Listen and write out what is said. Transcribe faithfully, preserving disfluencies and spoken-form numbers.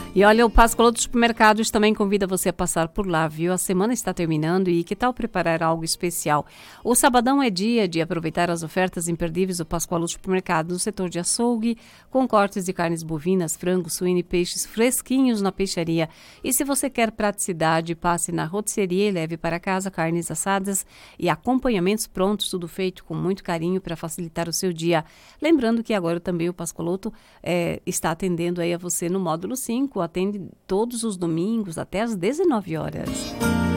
E olha, o Pascoaloto Supermercados também convida você a passar por lá, viu? A semana está terminando e que tal preparar algo especial? O sabadão é dia de aproveitar as ofertas imperdíveis do Pascoaloto Supermercado no setor de açougue, com cortes de carnes bovinas, frango, suíno e peixes fresquinhos na peixaria. E se você quer praticidade, passe na rotisserie e leve para casa carnes assadas e acompanhamentos prontos, tudo feito com muito carinho para facilitar o seu dia. Lembrando que agora também o Pascoaloto é, está atendendo aí a você no módulo cinco, atende todos os domingos até às dezenove horas.